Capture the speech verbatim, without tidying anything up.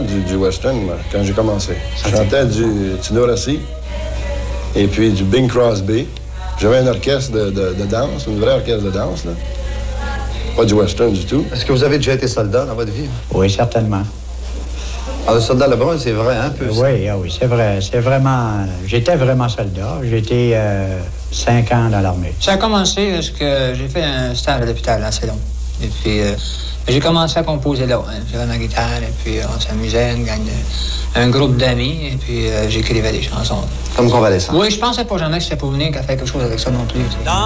du, du western, moi, quand j'ai commencé. Je chantais du Tino Rossi et puis du Bing Crosby. J'avais un orchestre de, de, de danse, une vraie orchestre de danse, là. Pas du western du tout. Est-ce que vous avez déjà été soldat dans votre vie? Oui, certainement. Alors, le soldat Lebrun, c'est vrai, un peu. Oui, ah oui, c'est vrai. C'est vraiment... J'étais vraiment soldat. J'étais euh, cinq ans dans l'armée. Ça a commencé parce que j'ai fait un stage à l'hôpital assez long. Et puis, euh, j'ai commencé à composer là. Hein. J'avais ma guitare, et puis on s'amusait, une gang de, un groupe d'amis, et puis euh, j'écrivais des chansons. Comme convalescent. Oui, je pensais pas jamais que c'était pour venir qu'à faire quelque chose avec ça non plus.